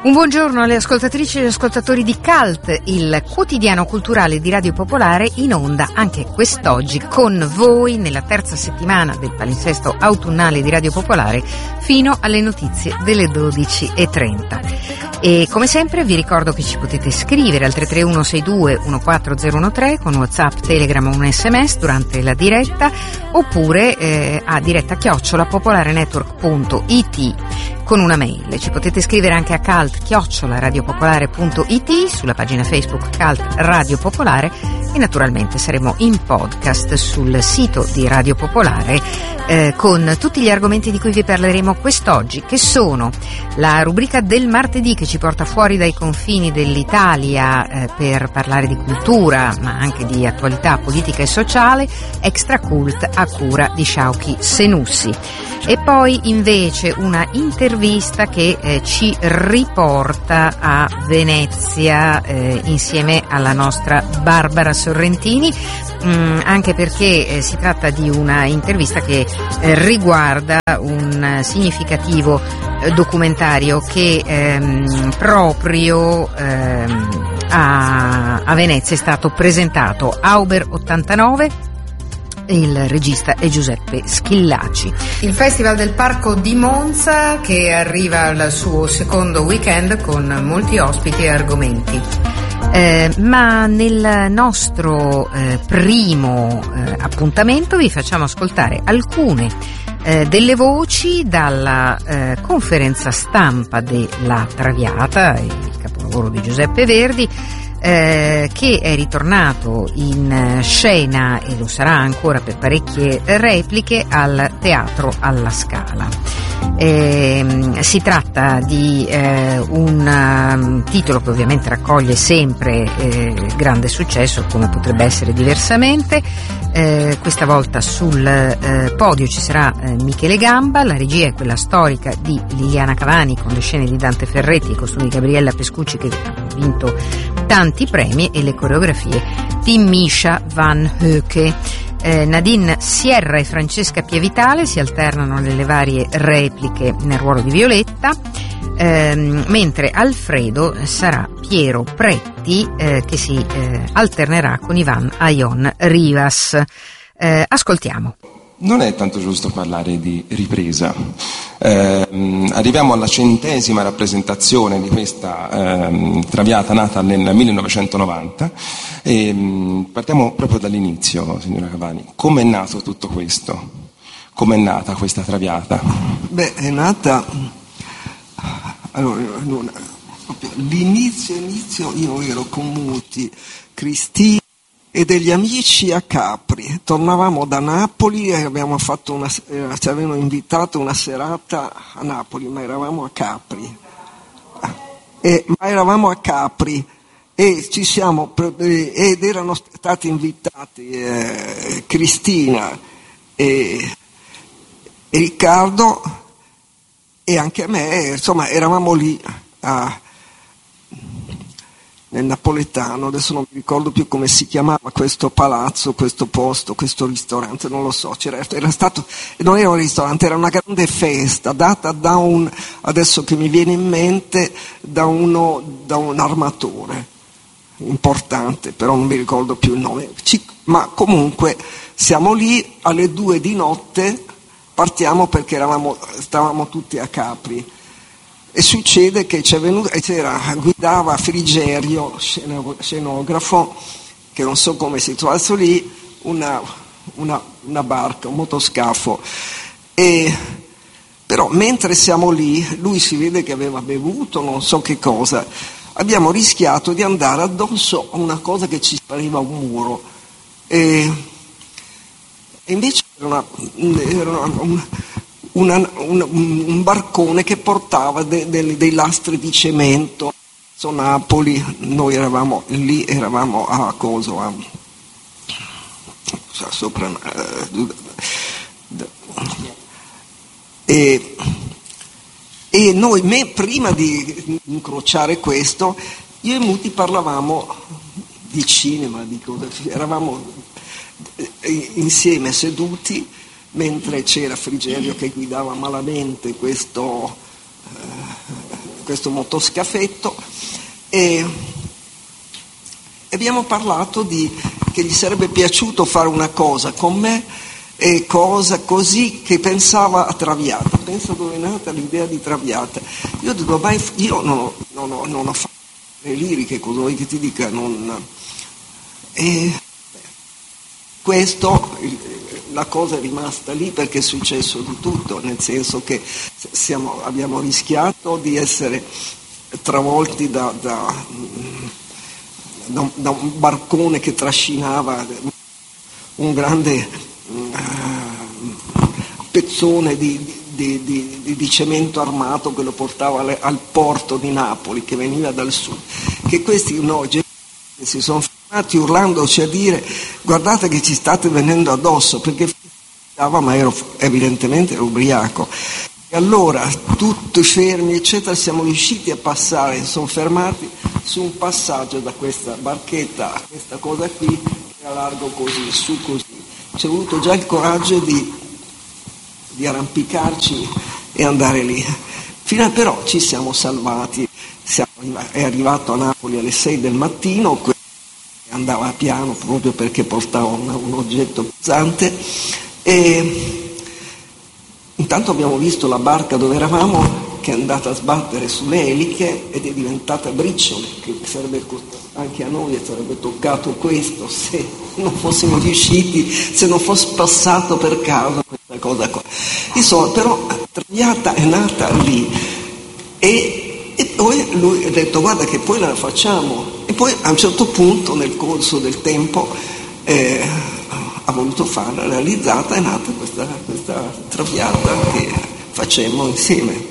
Un buongiorno alle ascoltatrici e agli ascoltatori di CULT, il quotidiano culturale di Radio Popolare, in onda anche quest'oggi con voi nella terza settimana del palinsesto autunnale di Radio Popolare fino alle notizie delle 12:30. E come sempre vi ricordo che ci potete scrivere al 331 62 14013 con WhatsApp, Telegram o un SMS durante la diretta, oppure a diretta@popolarenetwork.it con una mail. Ci potete scrivere anche a cult@radiopopolare.it, sulla pagina Facebook Cult Radio Popolare, e naturalmente saremo in podcast sul sito di Radio Popolare con tutti gli argomenti di cui vi parleremo quest'oggi, che sono la rubrica del martedì che ci porta fuori dai confini dell'Italia per parlare di cultura ma anche di attualità politica e sociale, Extra Cult a cura di Shauki Senussi. E poi invece una intervista che ci riporta a Venezia insieme alla nostra Barbara Sorrentini, anche perché si tratta di una intervista che riguarda un significativo documentario che proprio a Venezia è stato presentato. Auber 89. Il regista è Giuseppe Schillaci. Il Festival del Parco di Monza che arriva al suo secondo weekend con molti ospiti e argomenti. Ma nel nostro primo appuntamento vi facciamo ascoltare alcune delle voci dalla conferenza stampa della Traviata, il capolavoro di Giuseppe Verdi, che è ritornato in scena e lo sarà ancora per parecchie repliche al Teatro alla Scala. Si tratta di un titolo che ovviamente raccoglie sempre grande successo, come potrebbe essere diversamente. Questa volta sul podio ci sarà Michele Gamba, la regia è quella storica di Liliana Cavani con le scene di Dante Ferretti e i costumi di Gabriella Pescucci che hanno vinto tanti premi, e le coreografie di Misha Van Hoeke. Nadine Sierra e Francesca Pievitale si alternano nelle varie repliche nel ruolo di Violetta, mentre Alfredo sarà Piero Pretti, che si alternerà con Ivan Aion Rivas. Ascoltiamo. Non è tanto giusto parlare di ripresa. Arriviamo alla 100ª rappresentazione di questa Traviata nata nel 1990 e partiamo proprio dall'inizio, signora Cavani. Come è nato tutto questo? Come è nata questa Traviata? Beh, è nata... Allora, l'inizio io ero con Muti, Cristina e degli amici a Capri. Tornavamo da Napoli e abbiamo fatto ci avevano invitato una serata a Napoli, ma eravamo a Capri. Ed erano stati invitati Cristina e Riccardo e anche me, insomma eravamo lì nel Napoletano, adesso non mi ricordo più come si chiamava questo palazzo, questo posto, questo ristorante, non lo so, non era un ristorante, era una grande festa data adesso che mi viene in mente, da un armatore importante, però non mi ricordo più il nome, ma comunque siamo lì alle 2 di notte, partiamo perché stavamo tutti a Capri. E succede che guidava Frigerio, scenografo, che non so come si trovasse lì, una barca, un motoscafo. Però mentre siamo lì, lui si vede che aveva bevuto, non so che cosa, abbiamo rischiato di andare addosso a una cosa che ci pareva un muro. E invece era un barcone che portava dei lasztri di cemento su Napoli. Noi eravamo lì, a Coso, sopra, e noi prima di incrociare questo, io e Muti parlavamo di cinema, di cosa, eravamo insieme seduti, mentre c'era Frigerio che guidava malamente questo questo motoscafetto, e abbiamo parlato che gli sarebbe piaciuto fare una cosa con me, e cosa così, che pensava a Traviata. Pensa dove è nata l'idea di Traviata. Io dico, ma io non ho fatto le liriche, cosa vuoi che ti dica? Questo, la cosa è rimasta lì perché è successo di tutto, nel senso che abbiamo rischiato di essere travolti da un barcone che trascinava un grande pezzone di cemento armato che lo portava al porto di Napoli, che veniva dal sud, che questi si sono fermati urlandoci a dire: guardate che ci state venendo addosso, perché ma evidentemente ero ubriaco. E allora, tutti fermi, eccetera, siamo riusciti a passare, sono fermati su un passaggio da questa barchetta a questa cosa qui, che era largo così, su così. C'è voluto già il coraggio di arrampicarci e andare lì. Però ci siamo salvati, è arrivato a Napoli alle 6 del mattino, andava piano proprio perché portava un oggetto pesante, e intanto abbiamo visto la barca dove eravamo che è andata a sbattere sulle eliche ed è diventata briciole, che sarebbe anche a noi sarebbe toccato questo se non fossimo riusciti, se non fosse passato per caso questa cosa qua. Insomma, però Traviata è nata lì e poi lui ha detto: guarda che poi la facciamo, e poi a un certo punto nel corso del tempo ha voluto farla, realizzata, è nata questa Traviata che facemmo insieme.